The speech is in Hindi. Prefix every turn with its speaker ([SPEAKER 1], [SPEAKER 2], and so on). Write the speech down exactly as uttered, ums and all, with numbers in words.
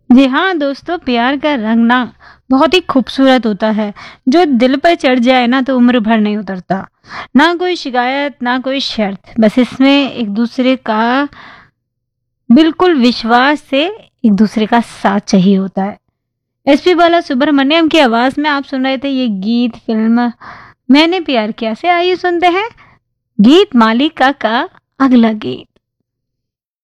[SPEAKER 1] जी हाँ दोस्तों, प्यार का रंग ना बहुत ही खूबसूरत होता है। जो दिल पर चढ़ जाए ना तो उम्र भर नहीं उतरता। ना कोई शिकायत, ना कोई शर्त, बस इसमें एक दूसरे का बिल्कुल विश्वास से एक दूसरे का साथ चाहिए होता है। एसपी बाला सुब्रमण्यम की आवाज में आप सुन रहे थे ये गीत फिल्म मैंने प्यार किया से। आइए सुनते हैं गीत मालिका का अगला गीत।